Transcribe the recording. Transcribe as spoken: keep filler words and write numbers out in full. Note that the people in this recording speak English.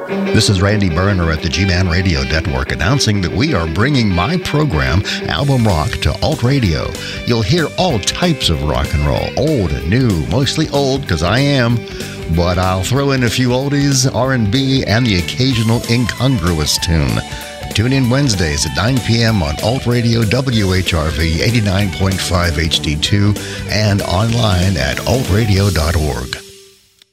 This is Randy Berner at the G-Man Radio Network announcing that we are bringing my program, Album Rock, to Alt Radio. You'll hear all types of rock and roll, old and new, mostly old because I am, but I'll throw in a few oldies, R and B, and the occasional incongruous tune. Tune in Wednesdays at nine p.m. on Alt Radio W H R V eighty-nine point five H D two and online at alt radio dot org.